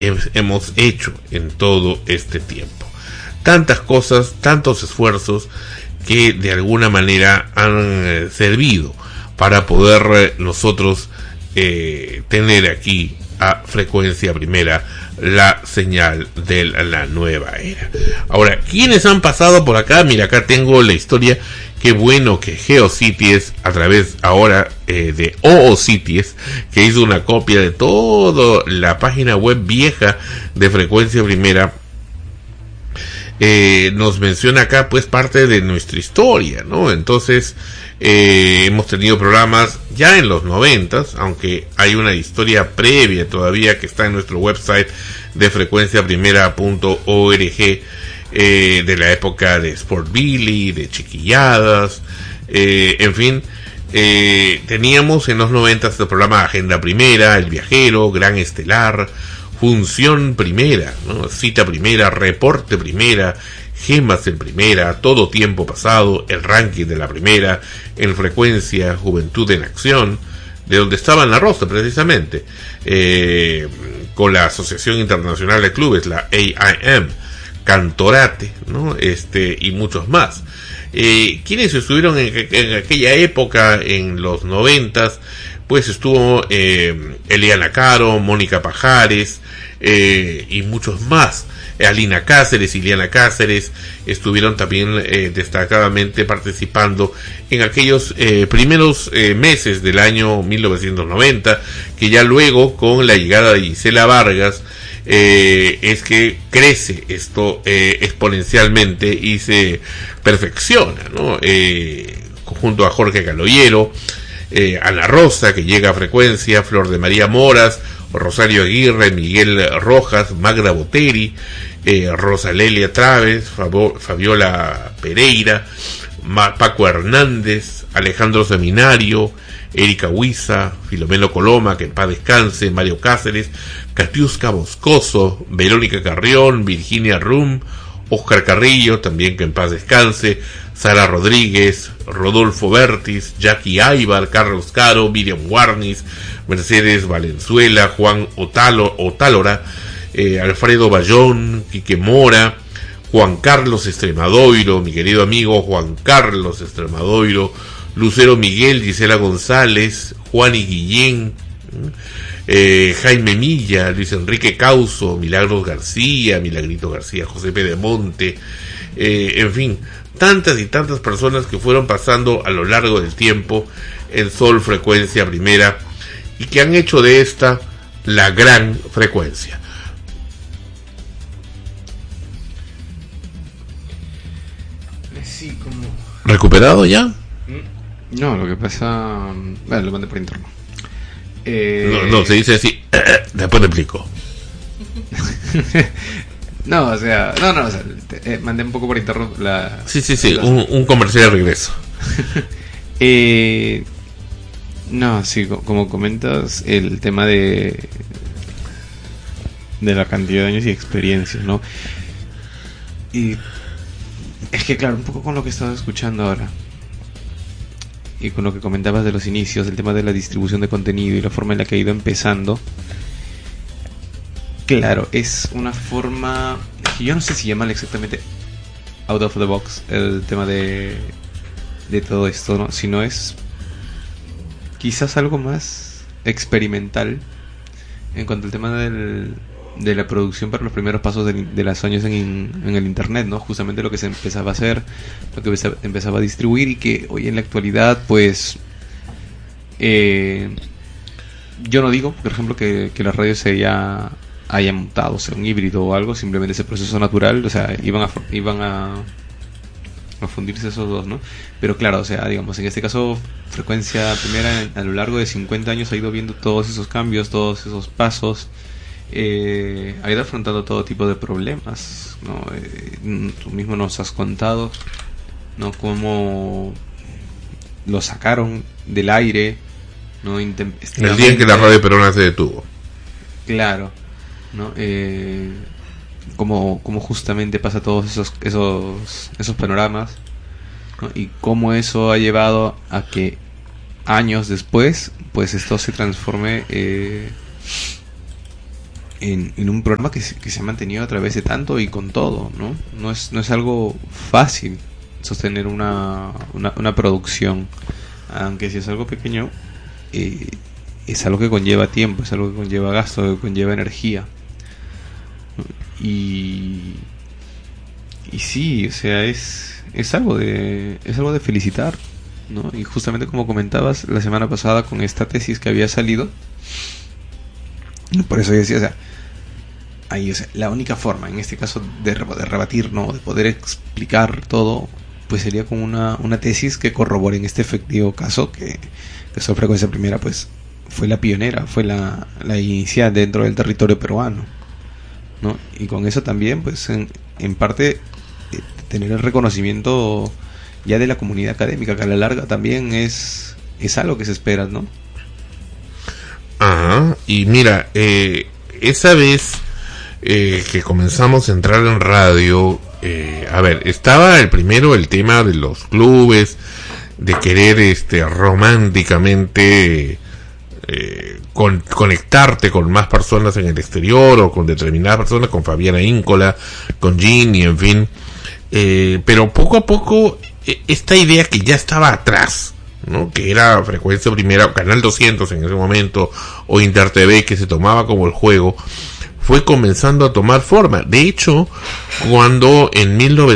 hemos hecho en todo este tiempo. Tantas cosas, tantos esfuerzos que de alguna manera han servido para poder nosotros tener aquí a Frecuencia Primera la señal de la nueva era. Ahora, ¿quiénes han pasado por acá? Mira, acá tengo la historia. Qué bueno que GeoCities, a través ahora de OOCities, que hizo una copia de toda la página web vieja de Frecuencia Primera, nos menciona acá pues parte de nuestra historia, ¿no? Entonces hemos tenido programas ya en los 90s, aunque hay una historia previa todavía que está en nuestro website de frecuenciaprimera.org, de la época de Sport Billy, de Chiquilladas, en fin. Teníamos en los 90s el programa Agenda Primera, El Viajero, Gran Estelar, Función Primera, ¿no? Cita Primera, Reporte Primera, Gemas en Primera, Todo Tiempo Pasado, el ranking de la Primera, en Frecuencia, Juventud en Acción, de donde estaba en la rosa precisamente, con la Asociación Internacional de Clubes, la AIM, Cantorate, ¿no? Y muchos más. ¿Quiénes estuvieron en aquella época, en los 90s? Pues estuvo Eliana Caro, Mónica Pajares, y muchos más. Alina Cáceres, Iliana Cáceres estuvieron también destacadamente participando en aquellos primeros meses del año 1990, que ya luego con la llegada de Gisela Vargas es que crece esto exponencialmente y se perfecciona, ¿no? Junto a Jorge Caloyero, Ana Rosa, que llega a Frecuencia, Flor de María Moras, Rosario Aguirre, Miguel Rojas, Magda Boteri, Rosalelia Traves, Fabiola Pereira, Paco Hernández, Alejandro Seminario, Erika Huiza, Filomeno Coloma, que en paz descanse, Mario Cáceres, Katiuska Boscoso, Verónica Carrión, Virginia Rum, Oscar Carrillo, también que en paz descanse, Sara Rodríguez, Rodolfo Bertis, Jackie Aybar, Carlos Caro, Miriam Warnis, Mercedes Valenzuela, Juan Otálora, Alfredo Bayón, Quique Mora, Juan Carlos Extremadoiro, mi querido amigo Juan Carlos Extremadoiro, Lucero Miguel, Gisela González, Juan y Guillén, Jaime Milla, Luis Enrique Causo, Milagros García, Milagrito García, José Pedemonte, en fin, tantas y tantas personas que fueron pasando a lo largo del tiempo en Sol Frecuencia Primera y que han hecho de esta la gran frecuencia. Sí, como... ¿Recuperado ya? No, lo que pasa... Bueno, lo mandé por interno. No, se dice así. Después te explico. No, o sea, mandé un poco por interno la... Sí, un comercial de regreso. No, sí, como comentas, el tema de la cantidad de años y experiencias, ¿no? Y es que claro, un poco con lo que estaba escuchando ahora y con lo que comentabas de los inicios, el tema de la distribución de contenido y la forma en la que ha ido empezando, claro, es una forma, yo no sé si llamarle exactamente out of the box el tema de todo esto, ¿no? Si no es quizás algo más experimental en cuanto al tema de la producción para los primeros pasos de los años en el internet, ¿no? Justamente lo que se empezaba a hacer, lo que se empezaba a distribuir y que hoy en la actualidad pues yo no digo, por ejemplo, que la radio se haya mutado, sea un híbrido o algo, simplemente ese proceso natural, o sea, iban a fundirse esos dos, ¿no? Pero claro, o sea, digamos, en este caso Frecuencia Primera a lo largo de 50 años ha ido viendo todos esos cambios, todos esos pasos, ha ido afrontando todo tipo de problemas, ¿no? Tú mismo nos has contado, ¿no? Cómo lo sacaron del aire, ¿no? El día en que la radio peruana se detuvo. Claro, ¿no? Como justamente pasa todos esos panoramas, ¿no? Y cómo eso ha llevado a que años después pues esto se transforme en un programa que se ha mantenido a través de tanto y con todo, ¿no? No es algo fácil sostener una producción, aunque si es algo pequeño, es algo que conlleva tiempo, es algo que conlleva gasto, que conlleva energía, y sí, o sea, es algo de felicitar, ¿no? Y justamente como comentabas la semana pasada con esta tesis que había salido, por eso yo decía, o sea, ahí, o sea, la única forma en este caso de rebatir, ¿no?, de poder explicar todo, pues sería con una tesis que corrobore en este efectivo caso que esa frecuencia primera pues fue la pionera, fue la inicial dentro del territorio peruano, ¿no? Y con eso también pues en parte tener el reconocimiento ya de la comunidad académica, que a la larga también es algo que se espera, ¿no? Ajá, y mira, esa vez que comenzamos a entrar en radio, a ver, estaba el tema de los clubes, de querer románticamente conectarte con más personas en el exterior o con determinadas personas, con Fabiana Íncola, con Ginny, en fin, pero poco a poco esta idea que ya estaba atrás, ¿no?, que era frecuencia primera, Canal 200 en ese momento, o InterTV, que se tomaba como el juego, fue comenzando a tomar forma. De hecho, cuando en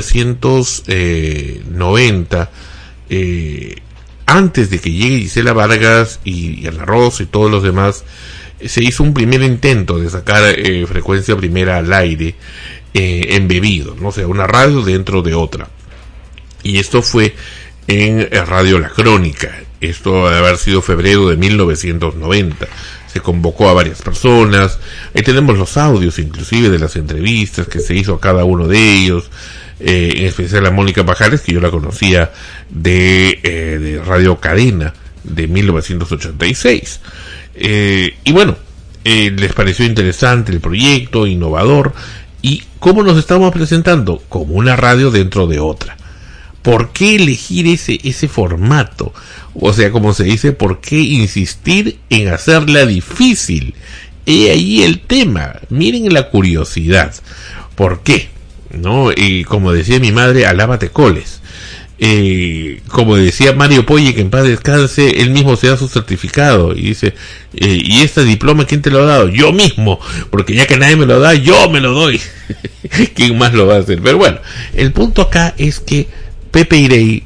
1990, antes de que llegue Gisela Vargas y Ana Rosa y todos los demás, se hizo un primer intento de sacar frecuencia primera al aire, embebido, ¿no? O sea, una radio dentro de otra. Y esto fue en Radio La Crónica. Esto debe haber sido febrero de 1990. Se convocó a varias personas. Ahí tenemos los audios inclusive de las entrevistas que se hizo a cada uno de ellos, en especial a Mónica Pajares, que yo la conocía de Radio Cadena de 1986. Y bueno, les pareció interesante el proyecto, innovador. ¿Y cómo nos estamos presentando? Como una radio dentro de otra. ¿Por qué elegir ese formato? O sea, como se dice, ¿por qué insistir en hacerla difícil? He ahí el tema. Miren la curiosidad. ¿Por qué? ¿No? Y como decía mi madre, alábate coles. Como decía Mario Polle, que en paz descanse, él mismo se da su certificado y dice, ¿y este diploma quién te lo ha dado? Yo mismo, porque ya que nadie me lo da, yo me lo doy. ¿Quién más lo va a hacer? Pero bueno, el punto acá es que Pepe Irey,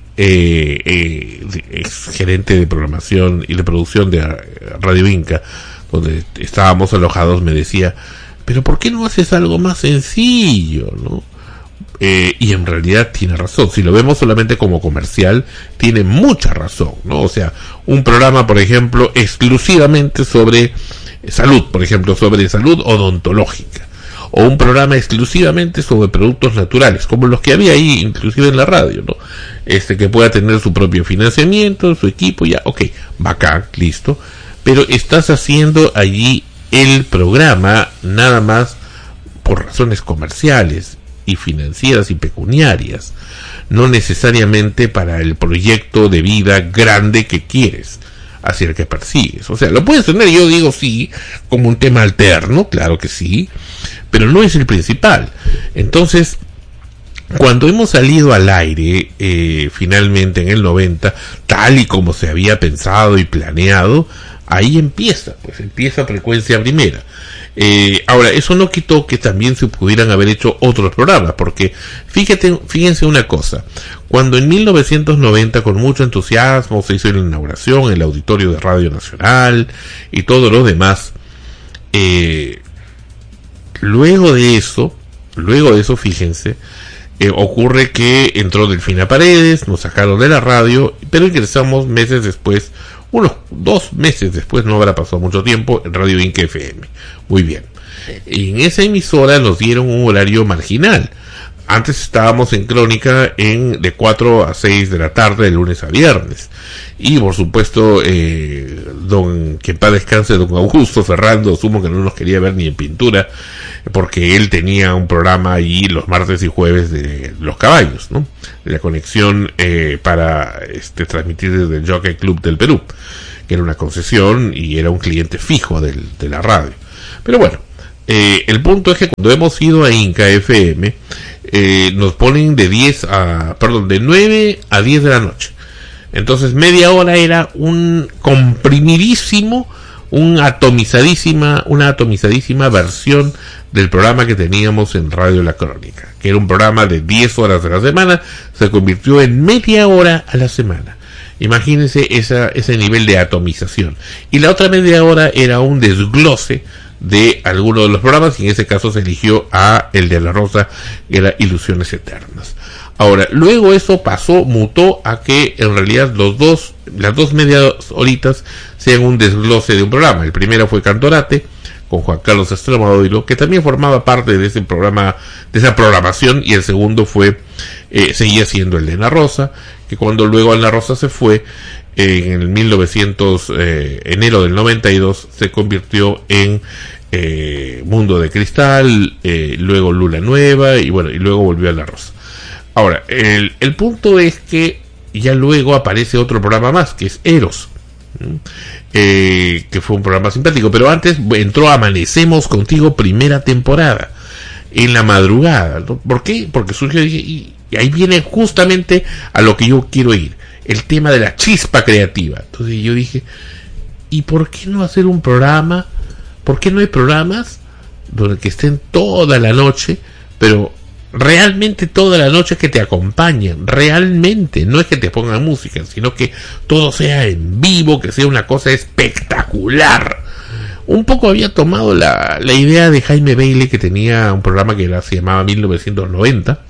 ex gerente de programación y de producción de Radio Inca, donde estábamos alojados, me decía, pero ¿por qué no haces algo más sencillo, no? Y en realidad tiene razón. Si lo vemos solamente como comercial, tiene mucha razón, ¿no? O sea, un programa, por ejemplo, exclusivamente sobre salud, por ejemplo, sobre salud odontológica, o un programa exclusivamente sobre productos naturales, como los que había ahí, inclusive en la radio, ¿no? Que pueda tener su propio financiamiento, su equipo, ya, ok, bacán, listo. Pero estás haciendo allí el programa nada más por razones comerciales y financieras y pecuniarias, no necesariamente para el proyecto de vida grande que quieres, hacia el que persigues. O sea, lo puedes tener, yo digo sí, como un tema alterno, claro que sí, pero no es el principal. Entonces, cuando hemos salido al aire, finalmente en el 90, tal y como se había pensado y planeado, ahí empieza frecuencia primera. Ahora, eso no quitó que también se pudieran haber hecho otros programas, porque fíjense una cosa, cuando en 1990 con mucho entusiasmo se hizo la inauguración en el auditorio de Radio Nacional y todo lo demás, luego de eso, fíjense, ocurre que entró Delfina Paredes, nos sacaron de la radio, pero ingresamos meses después, unos 2 meses después, no habrá pasado mucho tiempo, en Radio Inca FM. Muy bien. Y en esa emisora nos dieron un horario marginal. Antes estábamos en Crónica de 4 a 6 de la tarde, de lunes a viernes. Y por supuesto, que en paz descanse, don Augusto Ferrando, sumo que no nos quería ver ni en pintura, porque él tenía un programa allí los martes y jueves de los caballos, ¿no? De la conexión para transmitir desde el Jockey Club del Perú, que era una concesión y era un cliente fijo de la radio. Pero bueno, El punto es que cuando hemos ido a Inca FM, nos ponen de 9 a 10 de la noche. Entonces media hora era un comprimidísimo, una atomizadísima versión del programa que teníamos en Radio La Crónica, que era un programa de 10 horas de la semana, se convirtió en media hora a la semana. Imagínense ese nivel de atomización. Y la otra media hora era un desglose de algunos de los programas, y en ese caso se eligió a el de La Rosa, que era Ilusiones Eternas. Ahora, luego eso mutó a que en realidad las dos medias horitas sean un desglose de un programa. El primero fue Cantorate, con Juan Carlos Estremadura, que también formaba parte de ese programa, de esa programación, y el segundo seguía siendo el de La Rosa, que cuando luego La Rosa se fue, en el enero del 92, se convirtió en Mundo de Cristal, luego Luna Nueva, y luego volvió a La Rosa. Ahora, el punto es que ya luego aparece otro programa más, que es Eros, que fue un programa simpático, pero antes entró Amanecemos Contigo, primera temporada, en la madrugada, ¿no? ¿Por qué? Porque surgió, y ahí viene justamente a lo que yo quiero ir, el tema de la chispa creativa. Entonces yo dije, ¿y por qué no hacer un programa? ¿Por qué no hay programas donde que estén toda la noche, pero realmente toda la noche, que te acompañen? Realmente, no es que te pongan música, sino que todo sea en vivo, que sea una cosa espectacular. Un poco había tomado la idea de Jaime Bailey, que tenía un programa que se llamaba 1990,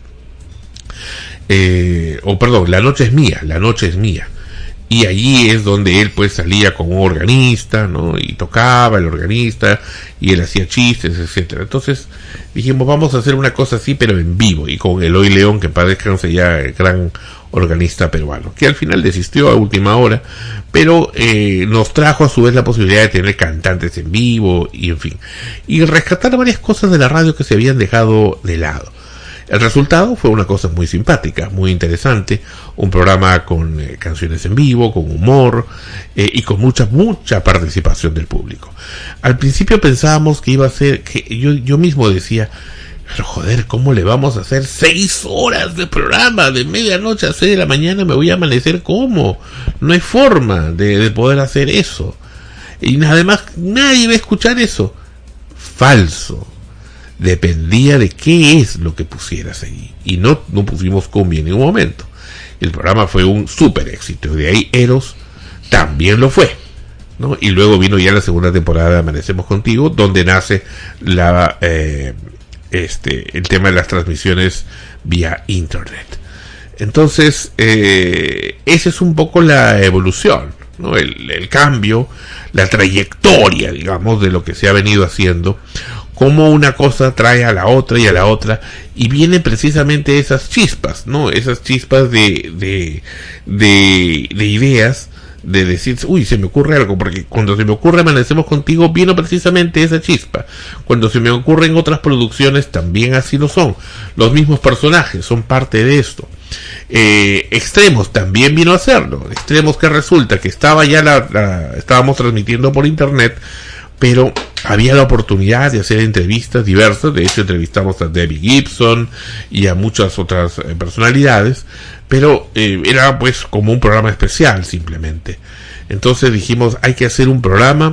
La Noche es Mía, y allí es donde él pues salía con un organista, ¿no? Y tocaba el organista, y él hacía chistes, etcétera. Entonces dijimos, vamos a hacer una cosa así, pero en vivo, y con Eloy León, que padezca ya el gran organista peruano, que al final desistió a última hora, pero nos trajo a su vez la posibilidad de tener cantantes en vivo, y en fin, y rescatar varias cosas de la radio que se habían dejado de lado. El resultado fue una cosa muy simpática, muy interesante, un programa con canciones en vivo, con humor, y con mucha participación del público. Al principio pensábamos que iba a ser, que yo mismo decía, pero joder, ¿cómo le vamos a hacer 6 horas de programa de medianoche a 6 de la mañana? Me voy a amanecer, ¿cómo? No hay forma de poder hacer eso. Y además nadie va a escuchar eso. Falso. Dependía de qué es lo que pusieras allí, y no pusimos cumbia en ningún momento. El programa fue un súper éxito, de ahí Eros también lo fue, ¿no? Y luego vino ya la segunda temporada de Amanecemos Contigo, donde nace el tema de las transmisiones vía internet. Entonces esa es un poco la evolución, ¿no? El cambio, la trayectoria, digamos, de lo que se ha venido haciendo, cómo una cosa trae a la otra, y vienen precisamente esas chispas, ¿no? Esas chispas de ideas, de decir, uy, se me ocurre algo, porque cuando se me ocurre Amanecemos Contigo, vino precisamente esa chispa. Cuando se me ocurren otras producciones, también así lo son. Los mismos personajes son parte de esto. Extremos también vino a hacerlo. Extremos, que resulta que estábamos transmitiendo por internet, pero había la oportunidad de hacer entrevistas diversas. De hecho, entrevistamos a Debbie Gibson y a muchas otras personalidades, pero era pues como un programa especial simplemente. Entonces dijimos, hay que hacer un programa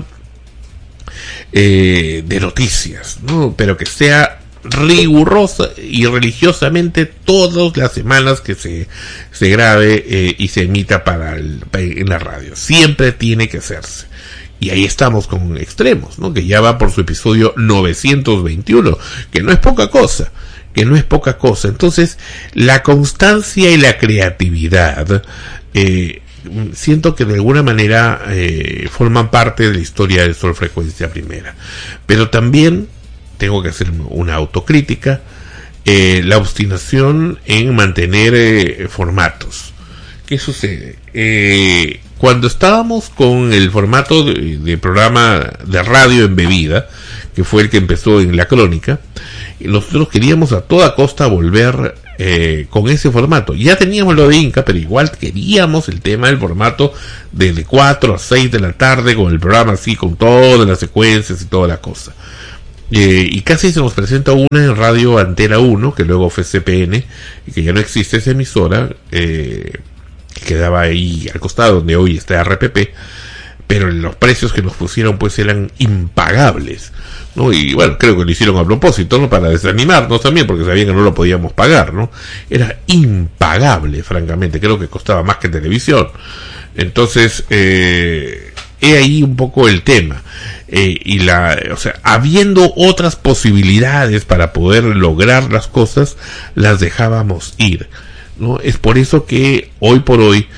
de noticias, ¿no? Pero que sea rigurosa y religiosamente todas las semanas que se grabe y se emita en la radio. Siempre tiene que hacerse. Y ahí estamos con Extremos, ¿no? Que ya va por su episodio 921, que no es poca cosa. Entonces, la constancia y la creatividad, siento que de alguna manera forman parte de la historia de Sol Frecuencia Primera. Pero también tengo que hacer una autocrítica, la obstinación en mantener formatos. ¿Qué sucede? Cuando estábamos con el formato de programa de radio embebida, que fue el que empezó en La Crónica, nosotros queríamos a toda costa volver con ese formato. Ya teníamos lo de Inca, pero igual queríamos el tema del formato de 4 a 6 de la tarde, con el programa así, con todas las secuencias y toda la cosa. y casi se nos presenta una en Radio Antena 1, que luego fue CPN, y que ya no existe esa emisora, que quedaba ahí al costado donde hoy está RPP, pero los precios que nos pusieron pues eran impagables, ¿no? Y bueno, creo que lo hicieron a propósito, ¿no? Para desanimarnos también, porque sabían que no lo podíamos pagar, ¿no? Era impagable, francamente, creo que costaba más que televisión. Entonces, he ahí un poco el tema. O sea, habiendo otras posibilidades para poder lograr las cosas, las dejábamos ir, ¿no? Es por eso que hoy por hoy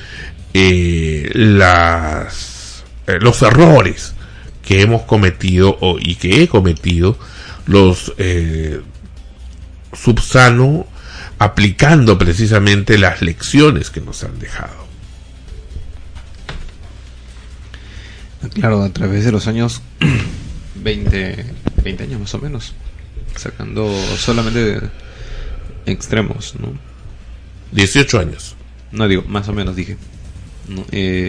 los errores que hemos cometido y que he cometido los subsano aplicando precisamente las lecciones que nos han dejado. Claro, a través de los años 20 años más o menos, sacando solamente extremos, ¿no? 18 años. No, digo, más o menos dije, ¿no?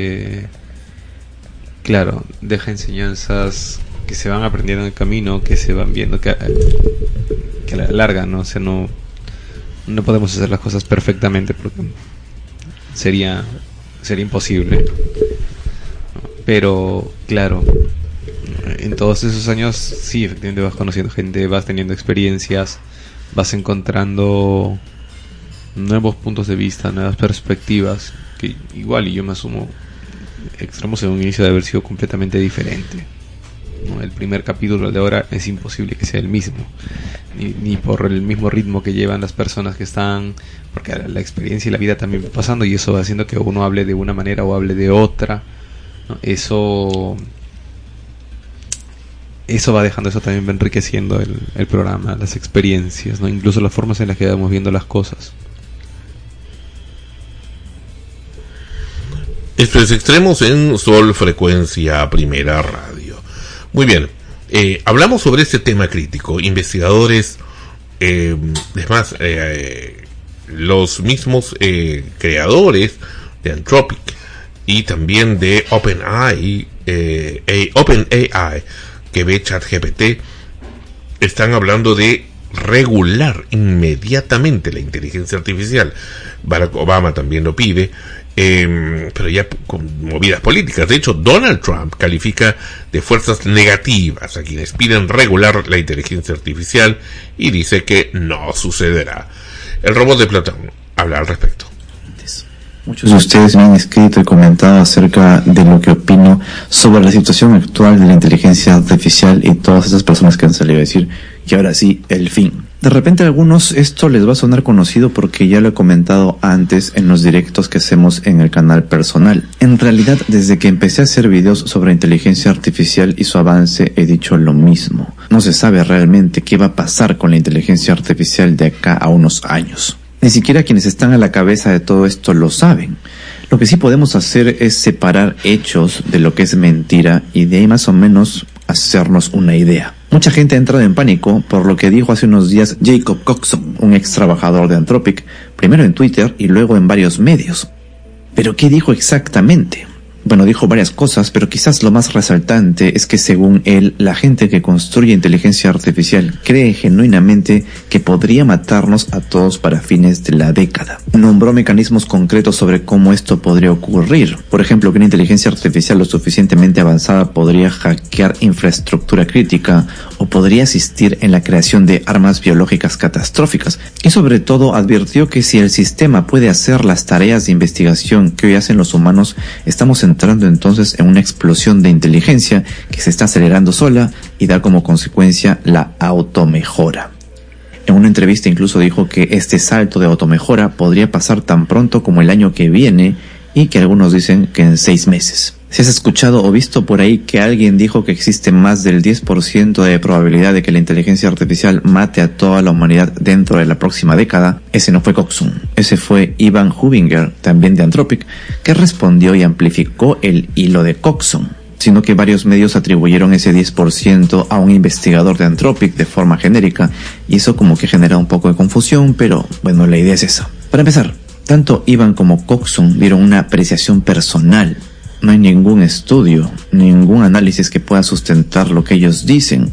Claro, deja enseñanzas que se van aprendiendo en el camino, que se van viendo que a la larga, ¿no? O sea, no podemos hacer las cosas perfectamente porque sería imposible. Pero, claro, en todos esos años, sí, efectivamente vas conociendo gente, vas teniendo experiencias, vas encontrando nuevos puntos de vista, nuevas perspectivas, que igual, y yo me asumo, Extremos en un inicio de haber sido completamente diferente, ¿no? El primer capítulo de ahora es imposible que sea el mismo, ni por el mismo ritmo que llevan las personas que están, porque la experiencia y la vida también va pasando, y eso va haciendo que uno hable de una manera o hable de otra, ¿no? Eso va dejando, eso también va enriqueciendo el programa, las experiencias, ¿no? Incluso las formas en las que vamos viendo las cosas. Esto es Extremos en Sol Frecuencia Primera Radio. Muy bien, hablamos sobre este tema crítico. Investigadores, es más, los mismos creadores de Anthropic y también de OpenAI, que ve ChatGPT, están hablando de regular inmediatamente la inteligencia artificial. Barack Obama también lo pide, pero ya con movidas políticas. De hecho, Donald Trump califica de fuerzas negativas a quienes piden regular la inteligencia artificial y dice que no sucederá. El robot de Platón habla al respecto. Muchos de ustedes me han escrito y comentado acerca de lo que opino sobre la situación actual de la inteligencia artificial y todas esas personas que han salido a decir, y ahora sí, el fin. De repente a algunos esto les va a sonar conocido porque ya lo he comentado antes en los directos que hacemos en el canal personal. En realidad, desde que empecé a hacer videos sobre inteligencia artificial y su avance, he dicho lo mismo. No se sabe realmente qué va a pasar con la inteligencia artificial de acá a unos años. Ni siquiera quienes están a la cabeza de todo esto lo saben. Lo que sí podemos hacer es separar hechos de lo que es mentira y de ahí más o menos hacernos una idea. Mucha gente ha entrado en pánico por lo que dijo hace unos días Jacob Coxon, un ex trabajador de Anthropic, primero en Twitter y luego en varios medios. ¿Pero qué dijo exactamente? Bueno, dijo varias cosas, pero quizás lo más resaltante es que según él, la gente que construye inteligencia artificial cree genuinamente que podría matarnos a todos para fines de la década. Nombró mecanismos concretos sobre cómo esto podría ocurrir. Por ejemplo, que una inteligencia artificial lo suficientemente avanzada podría hackear infraestructura crítica o podría asistir en la creación de armas biológicas catastróficas. Y sobre todo advirtió que si el sistema puede hacer las tareas de investigación que hoy hacen los humanos, estamos entrando entonces en una explosión de inteligencia que se está acelerando sola y da como consecuencia la automejora. En una entrevista incluso dijo que este salto de automejora podría pasar tan pronto como el año que viene y que algunos dicen que en 6 meses. Si has escuchado o visto por ahí que alguien dijo que existe más del 10% de probabilidad de que la inteligencia artificial mate a toda la humanidad dentro de la próxima década, ese no fue Coxon, ese fue Ivan Hubinger, también de Anthropic, que respondió y amplificó el hilo de Coxon, sino que varios medios atribuyeron ese 10% a un investigador de Anthropic de forma genérica, y eso como que genera un poco de confusión, pero bueno, la idea es esa. Para empezar, tanto Ivan como Coxon dieron una apreciación personal. No hay ningún estudio, ningún análisis que pueda sustentar lo que ellos dicen.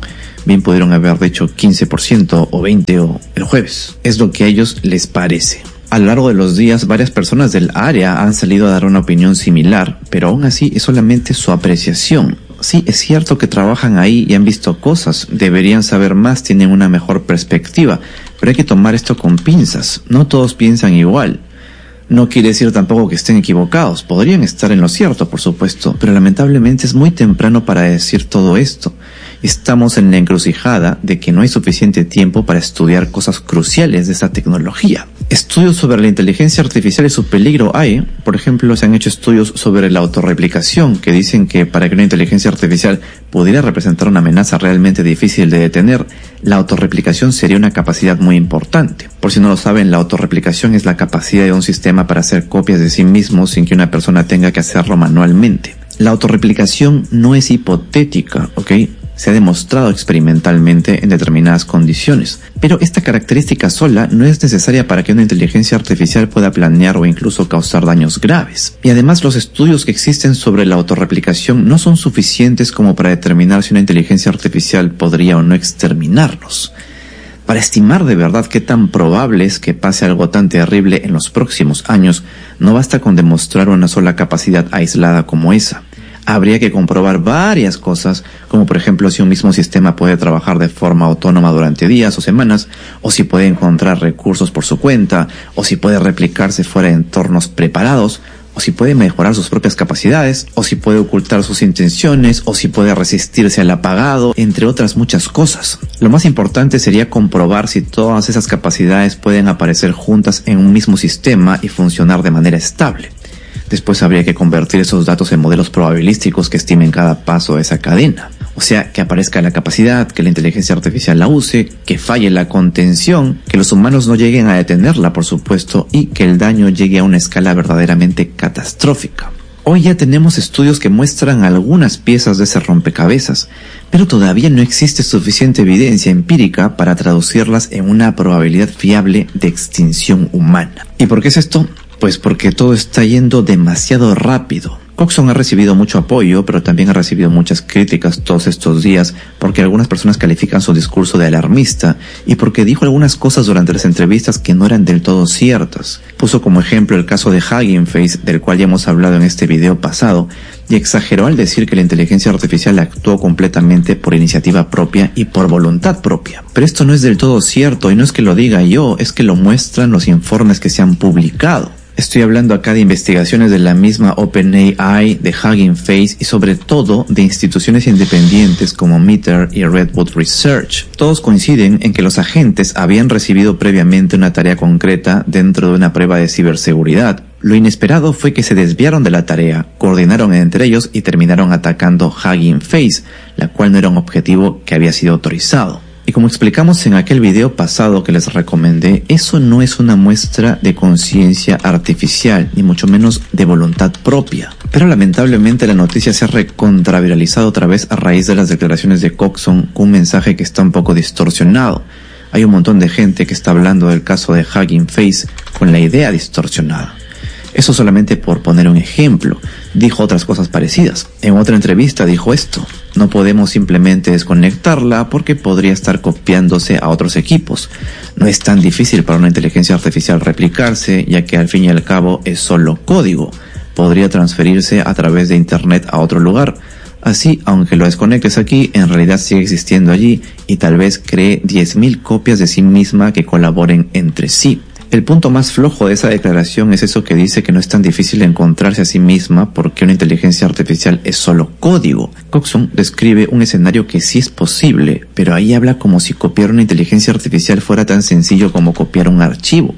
Bien pudieron haber dicho 15% o 20% o el jueves. Es lo que a ellos les parece. A lo largo de los días, varias personas del área han salido a dar una opinión similar, pero aún así es solamente su apreciación. Sí, es cierto que trabajan ahí y han visto cosas, deberían saber más, tienen una mejor perspectiva, pero hay que tomar esto con pinzas. No todos piensan igual. No quiere decir tampoco que estén equivocados, podrían estar en lo cierto, por supuesto, pero lamentablemente es muy temprano para decir todo esto. Estamos en la encrucijada de que no hay suficiente tiempo para estudiar cosas cruciales de esta tecnología. Estudios sobre la inteligencia artificial y su peligro hay. Por ejemplo, se han hecho estudios sobre la autorreplicación, que dicen que para que una inteligencia artificial pudiera representar una amenaza realmente difícil de detener, la autorreplicación sería una capacidad muy importante. Por si no lo saben, la autorreplicación es la capacidad de un sistema para hacer copias de sí mismo sin que una persona tenga que hacerlo manualmente. La autorreplicación no es hipotética, ¿ok? Se ha demostrado experimentalmente en determinadas condiciones, pero esta característica sola no es necesaria para que una inteligencia artificial pueda planear o incluso causar daños graves. Y además los estudios que existen sobre la autorreplicación no son suficientes como para determinar si una inteligencia artificial podría o no exterminarnos. Para estimar de verdad qué tan probable es que pase algo tan terrible en los próximos años, no basta con demostrar una sola capacidad aislada como esa. Habría que comprobar varias cosas, como por ejemplo si un mismo sistema puede trabajar de forma autónoma durante días o semanas, o si puede encontrar recursos por su cuenta, o si puede replicarse fuera de entornos preparados, o si puede mejorar sus propias capacidades, o si puede ocultar sus intenciones, o si puede resistirse al apagado, entre otras muchas cosas. Lo más importante sería comprobar si todas esas capacidades pueden aparecer juntas en un mismo sistema y funcionar de manera estable. Después habría que convertir esos datos en modelos probabilísticos que estimen cada paso de esa cadena. O sea, que aparezca la capacidad, que la inteligencia artificial la use, que falle la contención, que los humanos no lleguen a detenerla, por supuesto, y que el daño llegue a una escala verdaderamente catastrófica. Hoy ya tenemos estudios que muestran algunas piezas de ese rompecabezas, pero todavía no existe suficiente evidencia empírica para traducirlas en una probabilidad fiable de extinción humana. ¿Y por qué es esto? Pues porque todo está yendo demasiado rápido. Coxon ha recibido mucho apoyo, pero también ha recibido muchas críticas todos estos días porque algunas personas califican su discurso de alarmista y porque dijo algunas cosas durante las entrevistas que no eran del todo ciertas. Puso como ejemplo el caso de Hugging Face, del cual ya hemos hablado en este video pasado, y exageró al decir que la inteligencia artificial actuó completamente por iniciativa propia y por voluntad propia. Pero esto no es del todo cierto y no es que lo diga yo, es que lo muestran los informes que se han publicado. Estoy hablando acá de investigaciones de la misma OpenAI, de Hugging Face y sobre todo de instituciones independientes como Meter y Redwood Research. Todos coinciden en que los agentes habían recibido previamente una tarea concreta dentro de una prueba de ciberseguridad. Lo inesperado fue que se desviaron de la tarea, coordinaron entre ellos y terminaron atacando Hugging Face, la cual no era un objetivo que había sido autorizado. Y como explicamos en aquel video pasado que les recomendé, eso no es una muestra de conciencia artificial, ni mucho menos de voluntad propia. Pero lamentablemente la noticia se ha recontraviralizado otra vez a raíz de las declaraciones de Coxon con un mensaje que está un poco distorsionado. Hay un montón de gente que está hablando del caso de Hugging Face con la idea distorsionada. Eso solamente por poner un ejemplo. Dijo otras cosas parecidas. En otra entrevista dijo esto: no podemos simplemente desconectarla porque podría estar copiándose a otros equipos. No es tan difícil para una inteligencia artificial replicarse, ya que al fin y al cabo es solo código. Podría transferirse a través de internet a otro lugar. Así, aunque lo desconectes aquí, en realidad sigue existiendo allí y tal vez cree 10.000 copias de sí misma que colaboren entre sí. El punto más flojo de esa declaración es eso que dice que no es tan difícil encontrarse a sí misma porque una inteligencia artificial es solo código. Coxon describe un escenario que sí es posible, pero ahí habla como si copiar una inteligencia artificial fuera tan sencillo como copiar un archivo.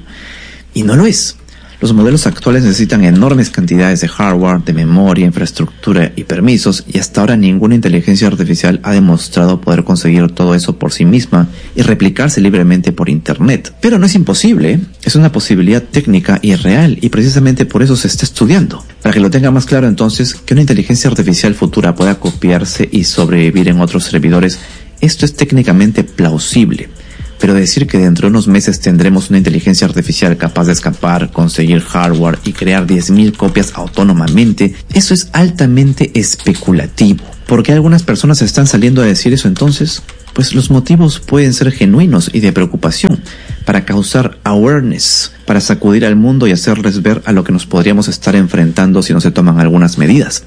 Y no lo es. Los modelos actuales necesitan enormes cantidades de hardware, de memoria, infraestructura y permisos, y hasta ahora ninguna inteligencia artificial ha demostrado poder conseguir todo eso por sí misma y replicarse libremente por internet. Pero no es imposible, es una posibilidad técnica y real, y precisamente por eso se está estudiando. Para que lo tenga más claro entonces, que una inteligencia artificial futura pueda copiarse y sobrevivir en otros servidores, esto es técnicamente plausible. Pero decir que dentro de unos meses tendremos una inteligencia artificial capaz de escapar, conseguir hardware y crear 10.000 copias autónomamente, eso es altamente especulativo. ¿Por qué algunas personas están saliendo a decir eso entonces? Pues los motivos pueden ser genuinos y de preocupación, para causar awareness, para sacudir al mundo y hacerles ver a lo que nos podríamos estar enfrentando si no se toman algunas medidas.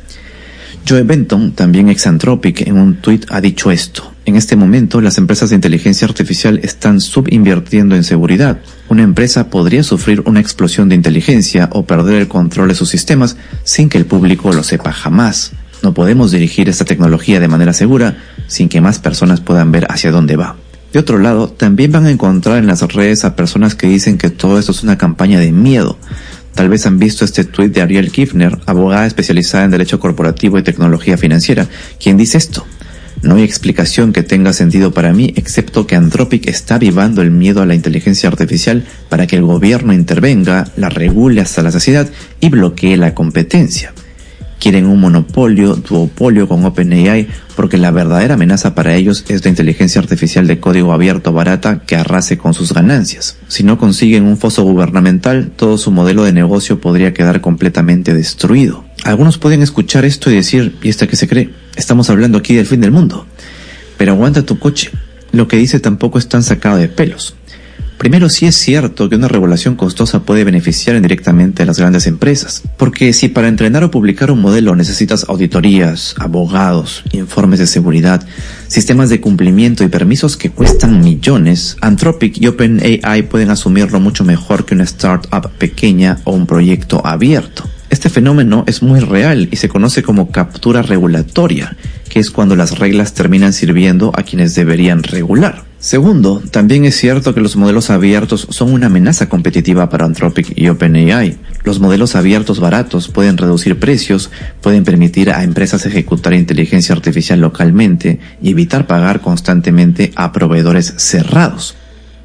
Joe Benton, también ex Anthropic, en un tuit ha dicho esto: en este momento las empresas de inteligencia artificial están subinvirtiendo en seguridad. Una empresa podría sufrir una explosión de inteligencia o perder el control de sus sistemas sin que el público lo sepa jamás. No podemos dirigir esta tecnología de manera segura sin que más personas puedan ver hacia dónde va. De otro lado, también van a encontrar en las redes a personas que dicen que todo esto es una campaña de miedo. Tal vez han visto este tuit de Ariel Kifner, abogada especializada en derecho corporativo y tecnología financiera, quien dice esto: no hay explicación que tenga sentido para mí, excepto que Anthropic está avivando el miedo a la inteligencia artificial para que el gobierno intervenga, la regule hasta la saciedad y bloquee la competencia. Quieren un monopolio, duopolio con OpenAI, porque la verdadera amenaza para ellos es la inteligencia artificial de código abierto barata que arrase con sus ganancias. Si no consiguen un foso gubernamental, todo su modelo de negocio podría quedar completamente destruido. Algunos pueden escuchar esto y decir: ¿y esta qué se cree? Estamos hablando aquí del fin del mundo. Pero aguanta tu coche. Lo que dice tampoco es tan sacado de pelos. Primero, sí es cierto que una regulación costosa puede beneficiar indirectamente a las grandes empresas, porque si para entrenar o publicar un modelo necesitas auditorías, abogados, informes de seguridad, sistemas de cumplimiento y permisos que cuestan millones, Anthropic y OpenAI pueden asumirlo mucho mejor que una startup pequeña o un proyecto abierto. Este fenómeno es muy real y se conoce como captura regulatoria, que es cuando las reglas terminan sirviendo a quienes deberían regular. Segundo, también es cierto que los modelos abiertos son una amenaza competitiva para Anthropic y OpenAI. Los modelos abiertos baratos pueden reducir precios, pueden permitir a empresas ejecutar inteligencia artificial localmente y evitar pagar constantemente a proveedores cerrados.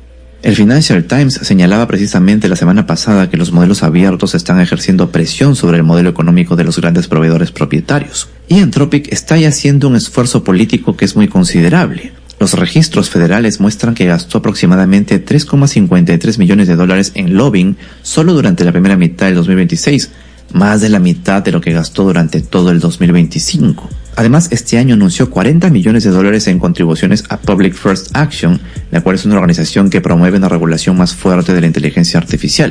El Financial Times señalaba precisamente la semana pasada que los modelos abiertos están ejerciendo presión sobre el modelo económico de los grandes proveedores propietarios. Y Anthropic está ya haciendo un esfuerzo político que es muy considerable. Los registros federales muestran que gastó aproximadamente $3,53 millones en lobbying solo durante la primera mitad del 2026, más de la mitad de lo que gastó durante todo el 2025. Además, este año anunció $40 millones en contribuciones a Public First Action, la cual es una organización que promueve una regulación más fuerte de la inteligencia artificial.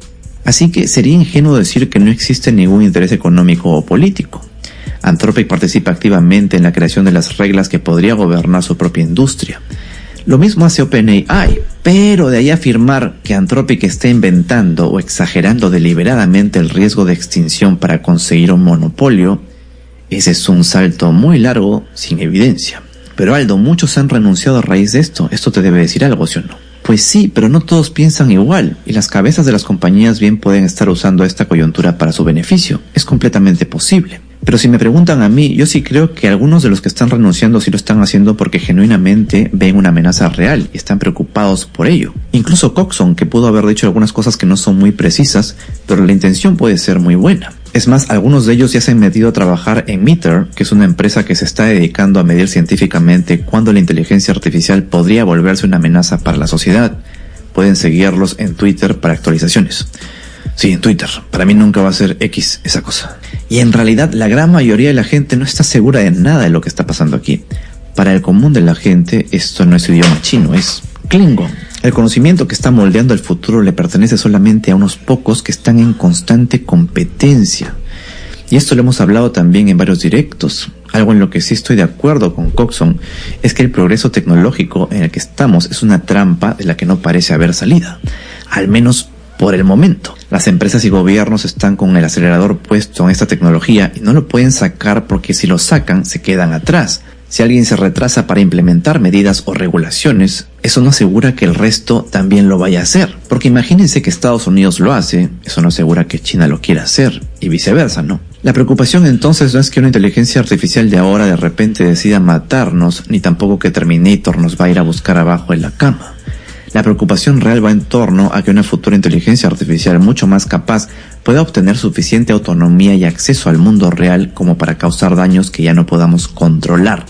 Así que sería ingenuo decir que no existe ningún interés económico o político. Anthropic participa activamente en la creación de las reglas que podría gobernar su propia industria. Lo mismo hace OpenAI, pero de ahí a afirmar que Anthropic está inventando o exagerando deliberadamente el riesgo de extinción para conseguir un monopolio, ese es un salto muy largo sin evidencia. Pero Aldo, muchos han renunciado a raíz de esto. Esto te debe decir algo, ¿sí o no? Pues sí, pero no todos piensan igual, y las cabezas de las compañías bien pueden estar usando esta coyuntura para su beneficio. Es completamente posible. Pero si me preguntan a mí, yo sí creo que algunos de los que están renunciando sí lo están haciendo porque genuinamente ven una amenaza real y están preocupados por ello. Incluso Coxon, que pudo haber dicho algunas cosas que no son muy precisas, pero la intención puede ser muy buena. Es más, algunos de ellos ya se han metido a trabajar en Meter, que es una empresa que se está dedicando a medir científicamente cuándo la inteligencia artificial podría volverse una amenaza para la sociedad. Pueden seguirlos en Twitter para actualizaciones. Sí, en Twitter. Para mí nunca va a ser X esa cosa. Y en realidad la gran mayoría de la gente no está segura de nada de lo que está pasando aquí. Para el común de la gente esto no es idioma chino, es Klingon. El conocimiento que está moldeando el futuro le pertenece solamente a unos pocos que están en constante competencia. Y esto lo hemos hablado también en varios directos. Algo en lo que sí estoy de acuerdo con Coxon es que el progreso tecnológico en el que estamos es una trampa de la que no parece haber salida. Al menos por el momento. Las empresas y gobiernos están con el acelerador puesto en esta tecnología y no lo pueden sacar porque si lo sacan se quedan atrás. Si alguien se retrasa para implementar medidas o regulaciones, eso no asegura que el resto también lo vaya a hacer. Porque imagínense que Estados Unidos lo hace, eso no asegura que China lo quiera hacer, y viceversa, ¿no? La preocupación entonces no es que una inteligencia artificial de ahora de repente decida matarnos, ni tampoco que Terminator nos va a ir a buscar abajo en la cama. La preocupación real va en torno a que una futura inteligencia artificial mucho más capaz pueda obtener suficiente autonomía y acceso al mundo real como para causar daños que ya no podamos controlar.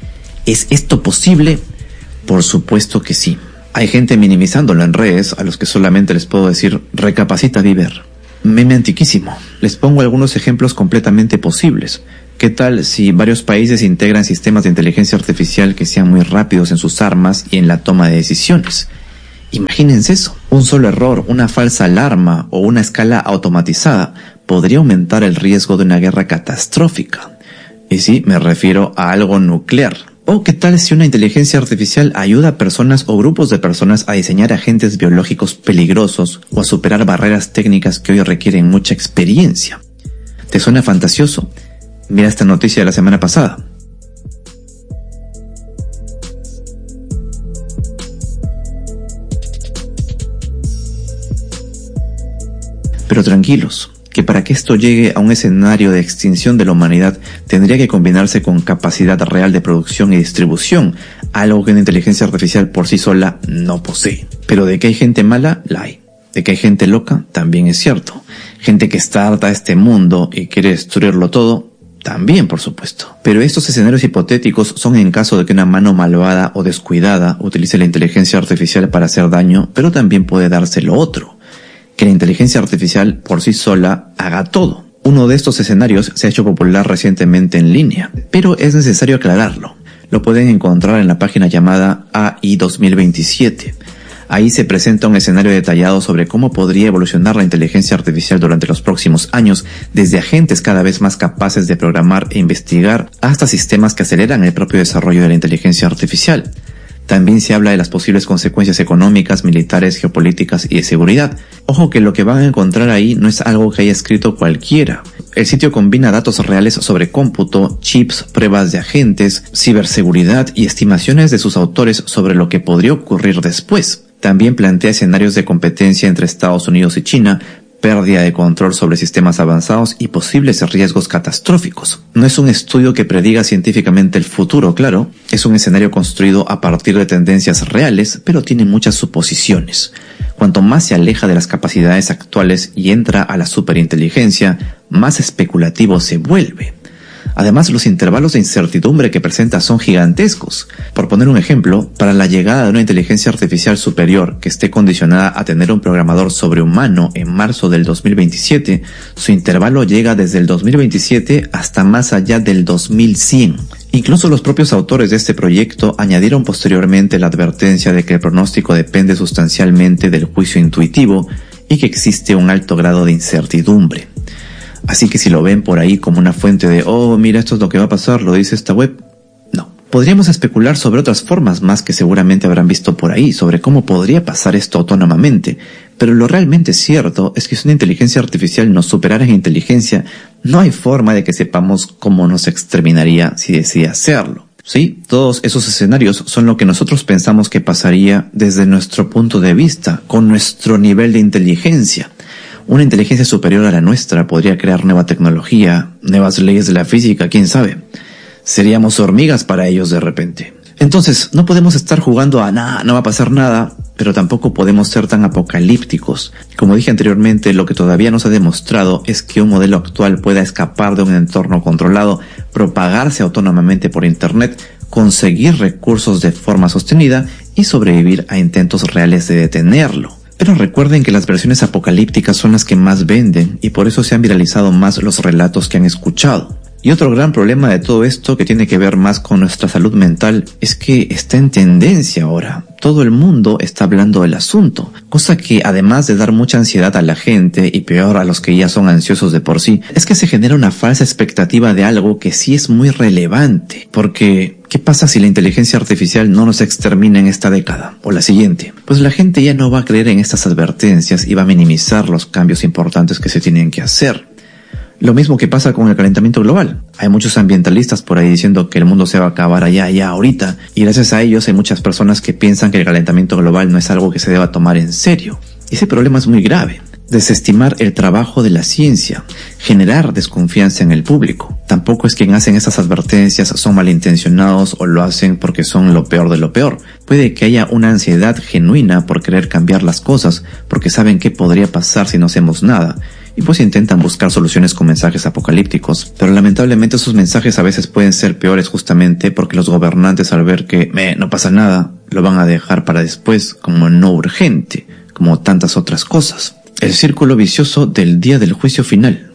¿Es esto posible? Por supuesto que sí. Hay gente minimizándolo en redes a los que solamente les puedo decir recapacita Viver. Meme antiquísimo. Les pongo algunos ejemplos completamente posibles. ¿Qué tal si varios países integran sistemas de inteligencia artificial que sean muy rápidos en sus armas y en la toma de decisiones? Imagínense eso. Un solo error, una falsa alarma o una escala automatizada podría aumentar el riesgo de una guerra catastrófica. Y sí, me refiero a algo nuclear. ¿O qué tal si una inteligencia artificial ayuda a personas o grupos de personas a diseñar agentes biológicos peligrosos o a superar barreras técnicas que hoy requieren mucha experiencia? ¿Te suena fantasioso? Mira esta noticia de la semana pasada. Pero tranquilos, que para que esto llegue a un escenario de extinción de la humanidad tendría que combinarse con capacidad real de producción y distribución, algo que una inteligencia artificial por sí sola no posee. Pero de que hay gente mala, la hay. De que hay gente loca, también es cierto. Gente que está harta de este mundo y quiere destruirlo todo, también por supuesto. Pero estos escenarios hipotéticos son en caso de que una mano malvada o descuidada utilice la inteligencia artificial para hacer daño, pero también puede darse lo otro, que la inteligencia artificial por sí sola haga todo. Uno de estos escenarios se ha hecho popular recientemente en línea, pero es necesario aclararlo. Lo pueden encontrar en la página llamada AI 2027. Ahí se presenta un escenario detallado sobre cómo podría evolucionar la inteligencia artificial durante los próximos años, desde agentes cada vez más capaces de programar e investigar hasta sistemas que aceleran el propio desarrollo de la inteligencia artificial. También se habla de las posibles consecuencias económicas, militares, geopolíticas y de seguridad. Ojo que lo que van a encontrar ahí no es algo que haya escrito cualquiera. El sitio combina datos reales sobre cómputo, chips, pruebas de agentes, ciberseguridad y estimaciones de sus autores sobre lo que podría ocurrir después. También plantea escenarios de competencia entre Estados Unidos y China, pérdida de control sobre sistemas avanzados y posibles riesgos catastróficos. No es un estudio que prediga científicamente el futuro, claro, es un escenario construido a partir de tendencias reales, pero tiene muchas suposiciones. Cuanto más se aleja de las capacidades actuales y entra a la superinteligencia, más especulativo se vuelve. Además, los intervalos de incertidumbre que presenta son gigantescos. Por poner un ejemplo, para la llegada de una inteligencia artificial superior que esté condicionada a tener un programador sobrehumano en marzo del 2027, su intervalo llega desde el 2027 hasta más allá del 2100. Incluso los propios autores de este proyecto añadieron posteriormente la advertencia de que el pronóstico depende sustancialmente del juicio intuitivo y que existe un alto grado de incertidumbre. Así que si lo ven por ahí como una fuente de «oh, mira, esto es lo que va a pasar, lo dice esta web», no. Podríamos especular sobre otras formas más que seguramente habrán visto por ahí, sobre cómo podría pasar esto autónomamente, pero lo realmente cierto es que si una inteligencia artificial nos superara en inteligencia, no hay forma de que sepamos cómo nos exterminaría si decide hacerlo. Sí, todos esos escenarios son lo que nosotros pensamos que pasaría desde nuestro punto de vista, con nuestro nivel de inteligencia. Una inteligencia superior a la nuestra podría crear nueva tecnología, nuevas leyes de la física, quién sabe. Seríamos hormigas para ellos de repente. Entonces, no podemos estar jugando a nada, no va a pasar nada, pero tampoco podemos ser tan apocalípticos. Como dije anteriormente, lo que todavía no se ha demostrado es que un modelo actual pueda escapar de un entorno controlado, propagarse autónomamente por Internet, conseguir recursos de forma sostenida y sobrevivir a intentos reales de detenerlo. Pero recuerden que las versiones apocalípticas son las que más venden y por eso se han viralizado más los relatos que han escuchado. Y otro gran problema de todo esto, que tiene que ver más con nuestra salud mental, es que está en tendencia ahora. Todo el mundo está hablando del asunto, cosa que además de dar mucha ansiedad a la gente y peor a los que ya son ansiosos de por sí, es que se genera una falsa expectativa de algo que sí es muy relevante. Porque, ¿qué pasa si la inteligencia artificial no nos extermina en esta década o la siguiente? Pues la gente ya no va a creer en estas advertencias y va a minimizar los cambios importantes que se tienen que hacer. Lo mismo que pasa con el calentamiento global. Hay muchos ambientalistas por ahí diciendo que el mundo se va a acabar allá, ahorita. Y gracias a ellos hay muchas personas que piensan que el calentamiento global no es algo que se deba tomar en serio. Ese problema es muy grave. Desestimar el trabajo de la ciencia, generar desconfianza en el público. Tampoco es quien hacen esas advertencias son malintencionados o lo hacen porque son lo peor de lo peor. Puede que haya una ansiedad genuina por querer cambiar las cosas, porque saben qué podría pasar si no hacemos nada. Y pues intentan buscar soluciones con mensajes apocalípticos, pero lamentablemente esos mensajes a veces pueden ser peores justamente porque los gobernantes al ver que no pasa nada, lo van a dejar para después como no urgente, como tantas otras cosas. El círculo vicioso del día del juicio final.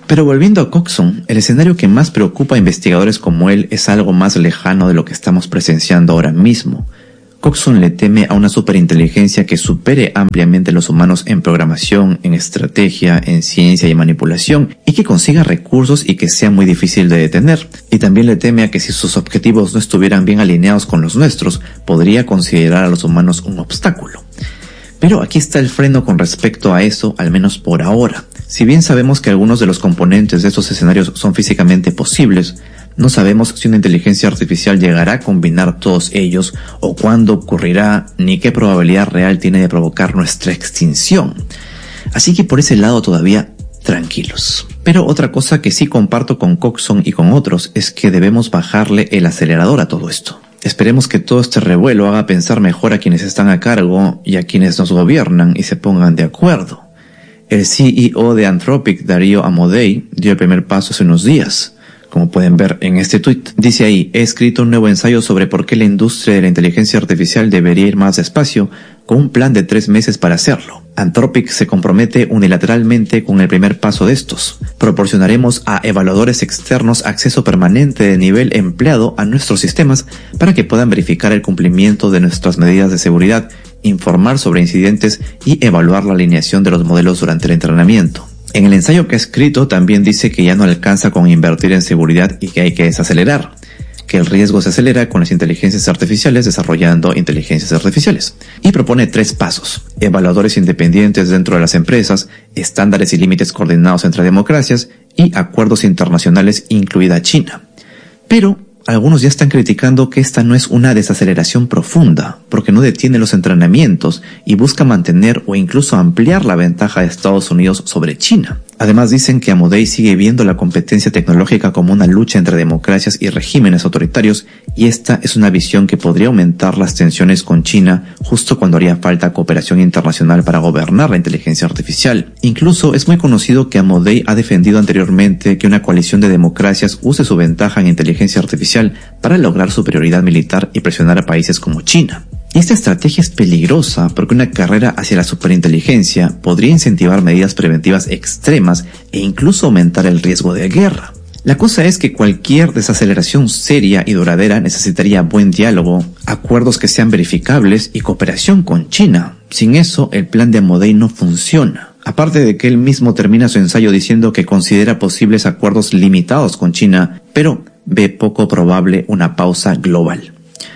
Pero volviendo a Coxon, el escenario que más preocupa a investigadores como él es algo más lejano de lo que estamos presenciando ahora mismo. Coxon le teme a una superinteligencia que supere ampliamente a los humanos en programación, en estrategia, en ciencia y manipulación, y que consiga recursos y que sea muy difícil de detener. Y también le teme a que si sus objetivos no estuvieran bien alineados con los nuestros, podría considerar a los humanos un obstáculo. Pero aquí está el freno con respecto a eso, al menos por ahora. Si bien sabemos que algunos de los componentes de estos escenarios son físicamente posibles, no sabemos si una inteligencia artificial llegará a combinar todos ellos, o cuándo ocurrirá, ni qué probabilidad real tiene de provocar nuestra extinción. Así que por ese lado todavía tranquilos. Pero otra cosa que sí comparto con Coxon y con otros es que debemos bajarle el acelerador a todo esto. Esperemos que todo este revuelo haga pensar mejor a quienes están a cargo y a quienes nos gobiernan y se pongan de acuerdo. El CEO de Anthropic, Darío Amodei, dio el primer paso hace unos días. Como pueden ver en este tuit, dice ahí: he escrito un nuevo ensayo sobre por qué la industria de la inteligencia artificial debería ir más despacio, con un plan de 3 meses para hacerlo. Anthropic se compromete unilateralmente con el primer paso de estos. Proporcionaremos a evaluadores externos acceso permanente de nivel empleado a nuestros sistemas para que puedan verificar el cumplimiento de nuestras medidas de seguridad, informar sobre incidentes y evaluar la alineación de los modelos durante el entrenamiento. En el ensayo que ha escrito también dice que ya no alcanza con invertir en seguridad y que hay que desacelerar, que el riesgo se acelera con las inteligencias artificiales desarrollando inteligencias artificiales. Y propone 3 pasos: evaluadores independientes dentro de las empresas, estándares y límites coordinados entre democracias y acuerdos internacionales incluida China. Pero algunos ya están criticando que esta no es una desaceleración profunda, porque no detiene los entrenamientos y busca mantener o incluso ampliar la ventaja de Estados Unidos sobre China. Además dicen que Amodei sigue viendo la competencia tecnológica como una lucha entre democracias y regímenes autoritarios, y esta es una visión que podría aumentar las tensiones con China justo cuando haría falta cooperación internacional para gobernar la inteligencia artificial. Incluso es muy conocido que Amodei ha defendido anteriormente que una coalición de democracias use su ventaja en inteligencia artificial para lograr superioridad militar y presionar a países como China. Y esta estrategia es peligrosa porque una carrera hacia la superinteligencia podría incentivar medidas preventivas extremas e incluso aumentar el riesgo de guerra. La cosa es que cualquier desaceleración seria y duradera necesitaría buen diálogo, acuerdos que sean verificables y cooperación con China. Sin eso, el plan de Amodei no funciona. Aparte de que él mismo termina su ensayo diciendo que considera posibles acuerdos limitados con China, pero ve poco probable una pausa global.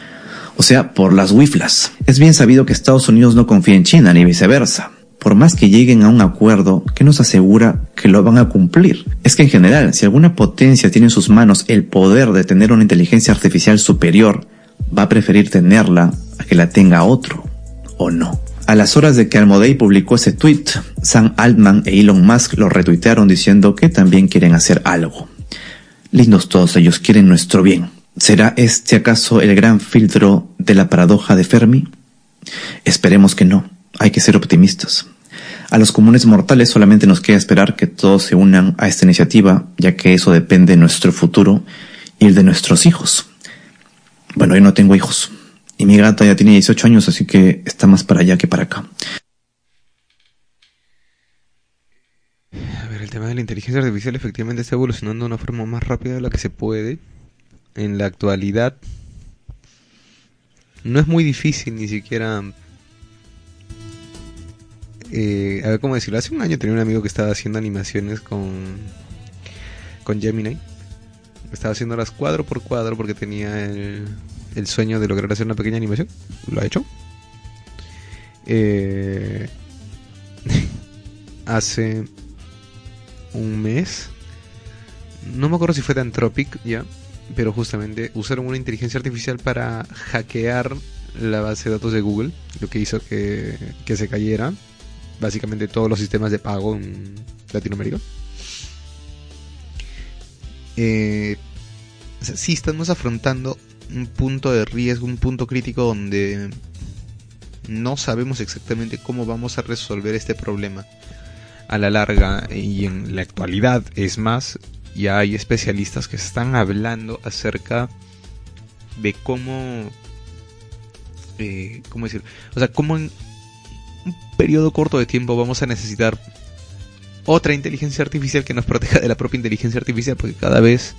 O sea, por las wiflas. Es bien sabido que Estados Unidos no confía en China ni viceversa. Por más que lleguen a un acuerdo, ¿qué nos asegura que lo van a cumplir? Es que en general, si alguna potencia tiene en sus manos el poder de tener una inteligencia artificial superior, va a preferir tenerla a que la tenga otro, ¿o no? A las horas de que Amodei publicó ese tweet, Sam Altman e Elon Musk lo retuitearon diciendo que también quieren hacer algo. Lindos todos ellos, quieren nuestro bien. ¿Será este acaso el gran filtro de la paradoja de Fermi? Esperemos que no, hay que ser optimistas. A los comunes mortales solamente nos queda esperar que todos se unan a esta iniciativa, ya que eso depende de nuestro futuro y el de nuestros hijos. Bueno, yo no tengo hijos, y mi gata ya tiene 18 años, así que está más para allá que para acá. A ver, el tema de la inteligencia artificial efectivamente está evolucionando de una forma más rápida de la que se puede. En la actualidad no es muy difícil ni siquiera a ver cómo decirlo. Hace un año tenía un amigo que estaba haciendo animaciones con Gemini. Estaba haciéndolas cuadro por cuadro porque tenía el sueño de lograr hacer una pequeña animación. Lo ha hecho. Hace un mes, no me acuerdo si fue de Anthropic ya, pero justamente usaron una inteligencia artificial para hackear la base de datos de Google, lo que hizo que se cayera básicamente todos los sistemas de pago en Latinoamérica. O sea, sí estamos afrontando un punto de riesgo, un punto crítico donde no sabemos exactamente cómo vamos a resolver este problema a la larga y en la actualidad. Es más, ya hay especialistas que están hablando acerca de cómo decir, o sea, cómo en un periodo corto de tiempo vamos a necesitar otra inteligencia artificial que nos proteja de la propia inteligencia artificial, porque cada vez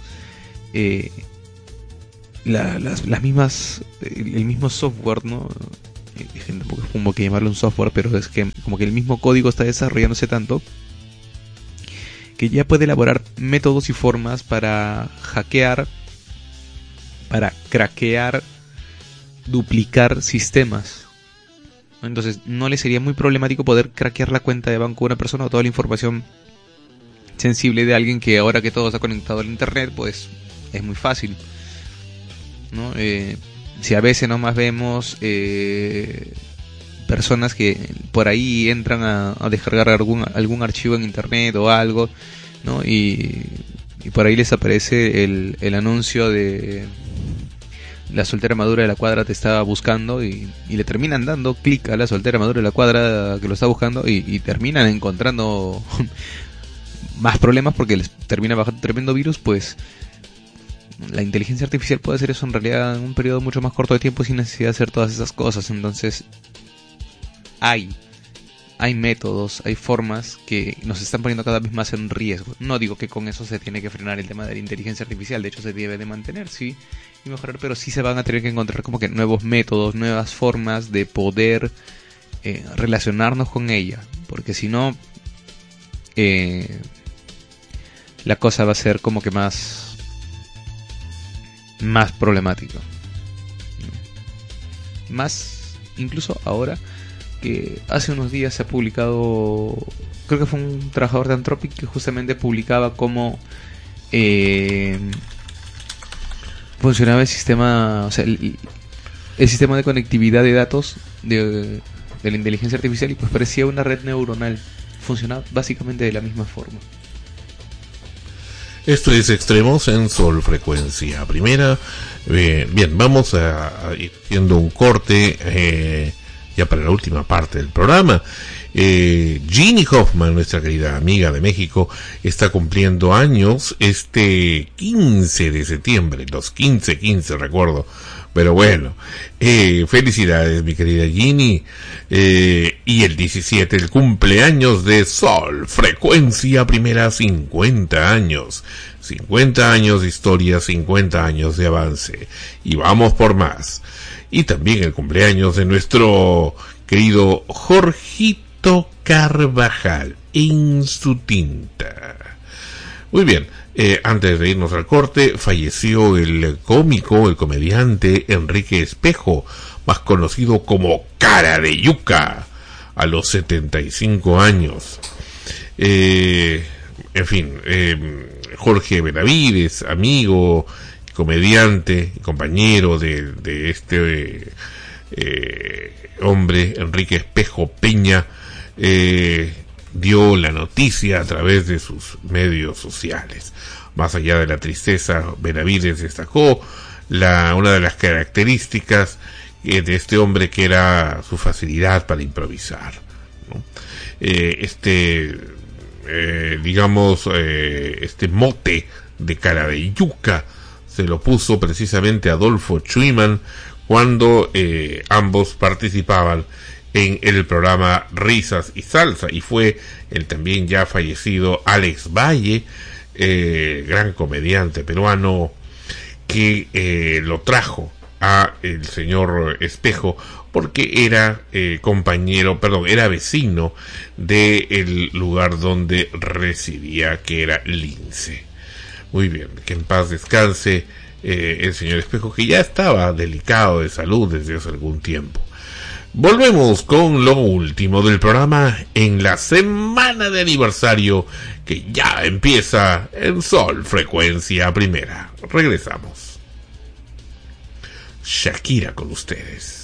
las mismas, el mismo software, ¿no? Tampoco es como que llamarlo un software, pero es que como que el mismo código está desarrollándose tanto que ya puede elaborar métodos y formas para hackear, para craquear, duplicar sistemas. Entonces no le sería muy problemático poder craquear la cuenta de banco de una persona o toda la información sensible de alguien, que ahora que todo está conectado al internet, pues es muy fácil, ¿no? Si a veces nomás vemos personas que por ahí entran a descargar algún archivo en internet o algo, ¿no? Y por ahí les aparece el anuncio de la soltera madura de la cuadra te estaba buscando, y le terminan dando clic a la soltera madura de la cuadra que lo está buscando, y terminan encontrando más problemas porque les termina bajando tremendo virus. Pues la inteligencia artificial puede hacer eso en realidad en un periodo mucho más corto de tiempo sin necesidad de hacer todas esas cosas. Entonces hay métodos, hay formas que nos están poniendo cada vez más en riesgo. No digo que con eso se tiene que frenar el tema de la inteligencia artificial, de hecho se debe de mantener, sí, y mejorar, pero sí se van a tener que encontrar como que nuevos métodos, nuevas formas de poder relacionarnos con ella, porque si no la cosa va a ser como que más problemática, más incluso ahora que hace unos días se ha publicado, creo que fue un trabajador de Anthropic que justamente publicaba cómo funcionaba el sistema, o sea, el sistema de conectividad de datos de la inteligencia artificial, y pues parecía una red neuronal, funcionaba básicamente de la misma forma. Esto es Extremos en Sol Frecuencia Primera. Bien, vamos a ir haciendo un corte ya para la última parte del programa. Ginny Hoffman, nuestra querida amiga de México, está cumpliendo años este 15 de septiembre, los 15 recuerdo, pero bueno, felicidades mi querida Ginny, y el 17 el cumpleaños de Sol Frecuencia Primera, 50 años de historia, 50 años de avance, y vamos por más. Y también el cumpleaños de nuestro querido Jorgito Carvajal, en su tinta. Muy bien, antes de irnos al corte, falleció el cómico, el comediante Enrique Espejo, más conocido como Cara de Yuca, a los 75 años. En fin, Jorge Benavides, amigo, comediante, compañero de este hombre, Enrique Espejo Peña, dio la noticia a través de sus medios sociales. Más allá de la tristeza, Benavides destacó una de las características de este hombre, que era su facilidad para improvisar, ¿no? Este mote de Cara de Yuca se lo puso precisamente Adolfo Schumann cuando ambos participaban en el programa Risas y Salsa, y fue el también ya fallecido Alex Valle, gran comediante peruano, que lo trajo a el señor Espejo porque era era vecino del lugar donde residía, que era Lince. Muy bien, que en paz descanse el señor Espejo, que ya estaba delicado de salud desde hace algún tiempo. Volvemos con lo último del programa en la semana de aniversario que ya empieza en Sol Frecuencia Primera. Regresamos. Shakira con ustedes.